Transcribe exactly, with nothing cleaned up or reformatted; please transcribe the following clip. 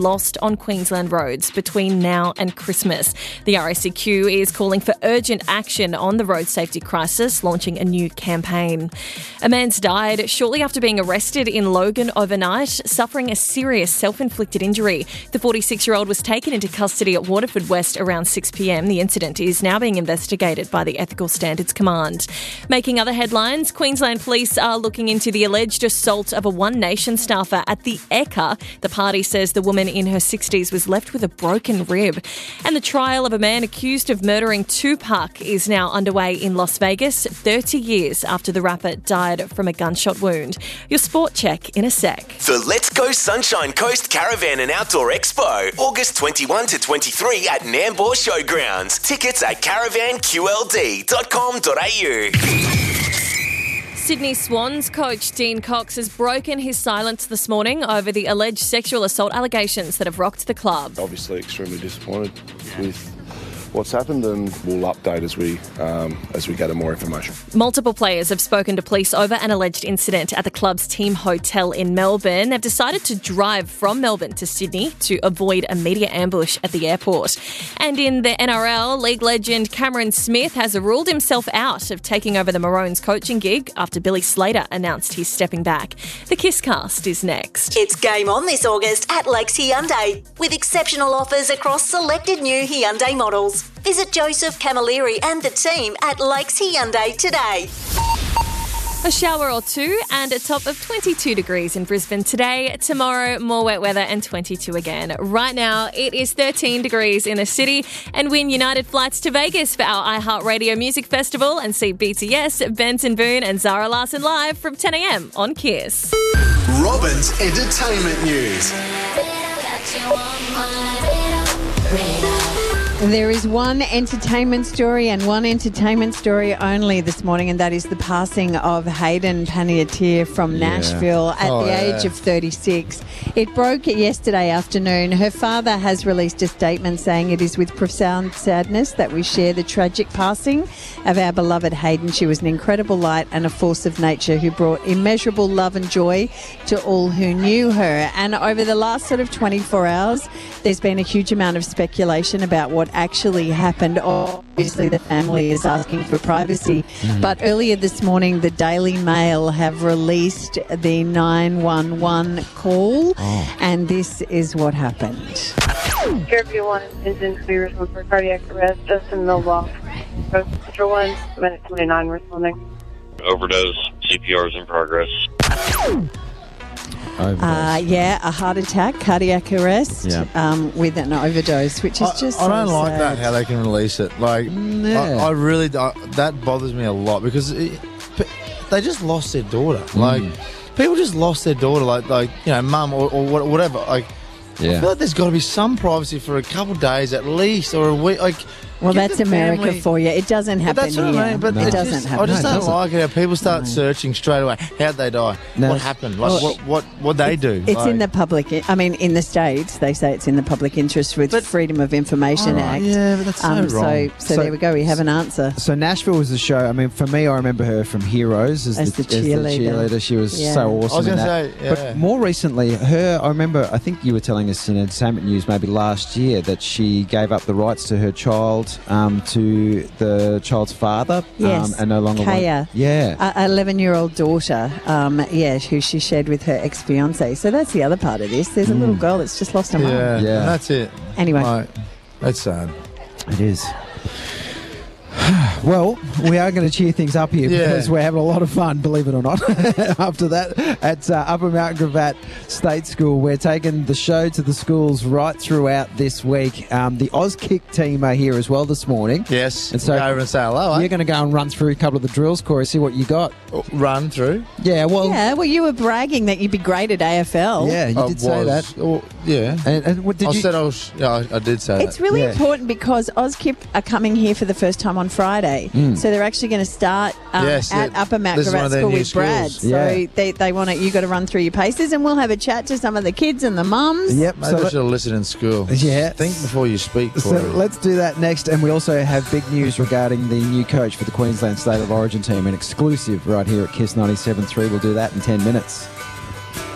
lost on Queensland roads between now and Christmas. The R A C Q is calling for urgent action on the road safety crisis, launching a new campaign. A man's died shortly after being arrested in Logan overnight, suffering a serious self-inflicted injury. The forty-six-year-old was taken into custody at Waterford West around six p m. The incident is now being investigated by the Ethical Standards Command. Making other headlines, Queensland Police are looking into the alleged assault of a One Nation staffer at the Ekka. The party says the woman in her sixties was left with a broken rib. And the trial of a man accused of murdering Tupac is now underway in Las Vegas, thirty years after the rapper died from a gunshot wound. Your sport check in a sec. The Let's Go Sunshine Coast Caravan and Outdoor Expo, August twenty-first to twenty-third at Nambour Showgrounds. Tickets at caravan q l d dot com dot a u. Sydney Swans coach Dean Cox has broken his silence this morning over the alleged sexual assault allegations that have rocked the club. Obviously extremely disappointed with what's happened, and we'll update as we um, as we gather more information. Multiple players have spoken to police over an alleged incident at the club's team hotel in Melbourne. They've decided to drive from Melbourne to Sydney to avoid a media ambush at the airport. And in the N R L, league legend Cameron Smith has ruled himself out of taking over the Maroons coaching gig after Billy Slater announced he's stepping back. The KISScast is next. It's game on this August at Lakes Hyundai with exceptional offers across selected new Hyundai models. Visit Joseph Camilleri and the team at Lakes Hyundai today. A shower or two and a top of twenty-two degrees in Brisbane today. Tomorrow, more wet weather and twenty-two again. Right now, it is thirteen degrees in the city. And win United flights to Vegas for our iHeartRadio Music Festival and see B T S, Benson Boone and Zara Larsson live from ten a m on KISS. Robin's Entertainment News. There is one entertainment story and one entertainment story only this morning, and that is the passing of Hayden Panettiere from Yeah. Nashville at Oh, the yeah. age of thirty-six. It broke yesterday afternoon. Her father has released a statement saying it is with profound sadness that we share the tragic passing of our beloved Hayden. She was an incredible light and a force of nature who brought immeasurable love and joy to all who knew her. And over the last sort of twenty-four hours, there's been a huge amount of speculation about what actually happened. Obviously, the family is asking for privacy. Mm. But earlier this morning, the Daily Mail have released the nine one one call, Oh. and this is what happened. Everyone is in responsible for cardiac arrest. Justin Milbaugh, Central one, minute twenty-nine, responding. Overdose. C P R is in progress. Uh, yeah, a heart attack, cardiac arrest Yeah. um, with an overdose, which is I, just I don't so like sad. that, how they can release it. Like, Yeah. I, I really, I, that bothers me a lot because it, p- they just lost their daughter. Like, people just lost their daughter, like, like you know, mum or, or what- whatever. Like, I Yeah. feel like there's got to be some privacy for a couple of days at least, or a week. Like, Well, give that's the America family- for you. It doesn't But happen that's what here. I mean. But it it doesn't just, happen. I just No, it don't doesn't. like it how people start searching straight away. How'd they die? No. What happened? Like, Well, what what what they do? It's Like- in the public, I mean, in the States, they say it's in the public interest with Freedom of Information Oh, Act. yeah, but that's so um, wrong. So, so, So- there we go. We have an answer. So Nashville was the show. I mean, for me, I remember her from Heroes as, As the, the cheerleader. cheerleader. She was Yeah. so awesome. I was in gonna that. say, yeah. But more recently, her. I remember. I think you were telling us in Entertainment News maybe last year that she gave up the rights to her child um, to the child's father. Yes, um, and no longer. Kaya. Want, yeah. A eleven-year-old daughter, um, yeah, who she shared with her ex-fiance. So that's the other part of this. There's a little girl that's just lost her mum. yeah, Yeah. and that's it. Anyway. Like, that's sad. It is. Well, we are going to cheer things up here Yeah. because we're having a lot of fun, believe it or not. After that, at uh, Upper Mount Gravatt State School, we're taking the show to the schools right throughout this week. Um, the Auskick team are here as well this morning. Yes. And so go over and say hello. You're Eh? going to go and run through a couple of the drills, Corey, see what you got. Run through. Yeah, well, Yeah, well, you were bragging that you'd be great at A F L. yeah, you I did say that. was. Oh, yeah. And, and what did I you? said I was. Yeah, I, I did say It's that. really Yeah. important because Auskip are coming here for the first time on Friday. So they're actually going to start um, Yes, at yeah. Upper Mount This is one Gravatt of their School new with Brad. schools. So Yeah. they, they want to, you got to run through your paces and we'll have a chat to some of the kids and the mums. Yep. Maybe So, I let, should have listened in school. Yeah. Think before you speak. so Corey. let's do that next, and we also have big news regarding the new coach for the Queensland State of Origin team, an exclusive right here at KISS ninety-seven point three. We'll do that in ten minutes.